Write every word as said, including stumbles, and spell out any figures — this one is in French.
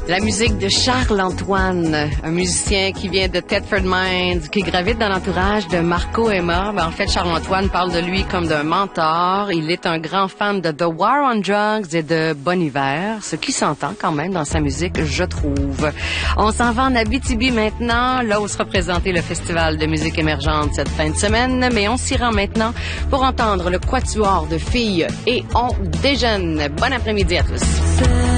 La musique de Charles-Antoine, un musicien qui vient de Thetford Mines, qui gravite dans l'entourage de Marco Emma. Ben, en fait, Charles-Antoine parle de lui comme d'un mentor. Il est un grand fan de The War on Drugs et de Bon Iver, ce qui s'entend quand même dans sa musique, je trouve. On s'en va en Abitibi maintenant, là où sera présenté le Festival de musique émergente cette fin de semaine, mais on s'y rend maintenant pour entendre le quatuor de filles et on déjeune. Bon après-midi à tous.